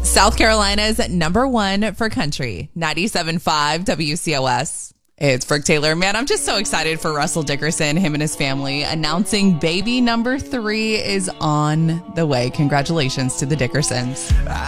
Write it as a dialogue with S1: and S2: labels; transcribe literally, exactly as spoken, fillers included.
S1: South Carolina's number one for country, ninety-seven point five W C O S. It's Brooke Taylor. Man, I'm just so excited for Russell Dickerson, him and his family, announcing baby number three is on the way. Congratulations to the Dickersons.